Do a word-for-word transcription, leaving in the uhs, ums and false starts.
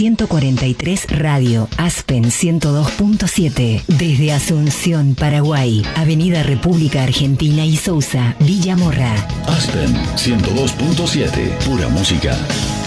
ciento cuarenta y tres Radio, Aspen ciento dos punto siete. Desde Asunción, Paraguay, Avenida República Argentina y Sousa, Villa Morra. Aspen ciento dos punto siete, pura música.